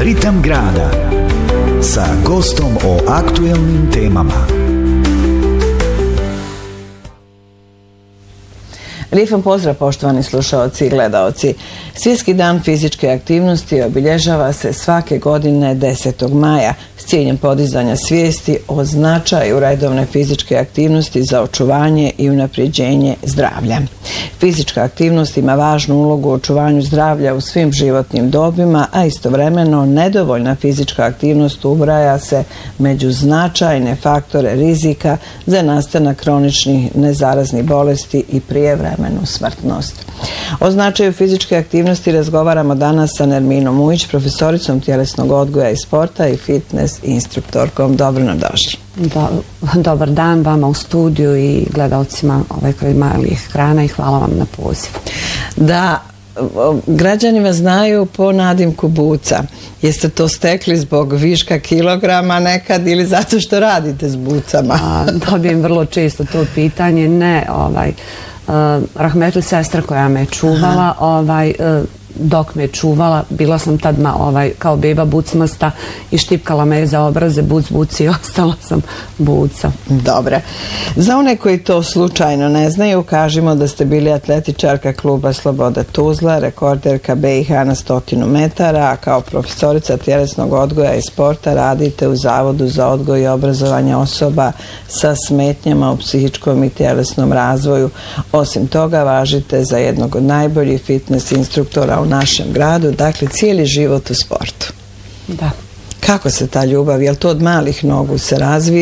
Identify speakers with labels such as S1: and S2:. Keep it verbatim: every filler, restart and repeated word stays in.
S1: Ritam grada sa gostom o aktuelnim temama.
S2: Lijep pozdrav poštovani slušaoci i gledaoci. Svjetski dan fizičke aktivnosti obilježava se svake godine desetog maja s ciljem podizanja svijesti o značaju redovne fizičke aktivnosti za očuvanje i unapređenje zdravlja. Fizička aktivnost ima važnu ulogu u očuvanju zdravlja u svim životnim dobima, a istovremeno nedovoljna fizička aktivnost ubraja se među značajne faktore rizika za nastanak kroničnih nezaraznih bolesti i prijevremenu smrtnost. O značaju fizičke aktivnosti razgovaramo danas sa Nerminom Mujić, profesoricom tjelesnog odgoja i sporta i fitness instruktorkom. Dobro nam došli.
S3: Do, dobar dan vama u studiju i gledalcima ove koji malih ekrana i hvala vam na pozivu.
S2: Da, građani vas znaju po nadimku Buca. Jeste to stekli zbog viška kilograma nekad ili zato što radite s bucama?
S3: A, dobijem vrlo često to pitanje. Ne, ovaj, uh, rahmetli sestra koja me čuvala, ovaj, uh, dok me čuvala, bila sam tad ma, ovaj, kao beba bucmasta i štipkala me za obraze buc, buc i ostala sam buca.
S2: Dobre. Za one koji to slučajno ne znaju, kažemo da ste bili atletičarka kluba Sloboda Tuzla, rekorderka B i H na stotinu metara, a kao profesorica tjelesnog odgoja i sporta radite u Zavodu za odgoj i obrazovanje osoba sa smetnjama u psihičkom i tjelesnom razvoju. Osim toga, važite za jednog od najboljih fitness instruktora u našem gradu, dakle cijeli život u sportu.
S3: Da.
S2: Kako se ta ljubav, je li to od malih nogu se razvija